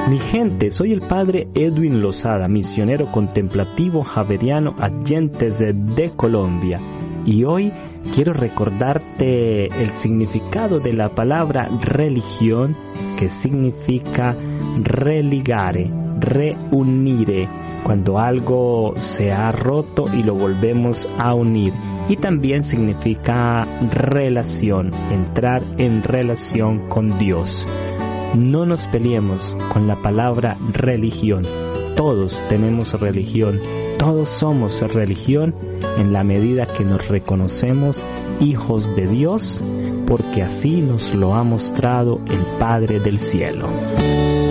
Mi gente, soy el padre Edwin Lozada, misionero contemplativo javeriano Adyentes de Colombia, y hoy quiero recordarte el significado de la palabra religión, que significa religare, reunire, cuando algo se ha roto y lo volvemos a unir. Y también significa relación, entrar en relación con Dios. No nos peleemos con la palabra religión. Todos tenemos religión, todos somos religión en la medida que nos reconocemos hijos de Dios, porque así nos lo ha mostrado el Padre del Cielo.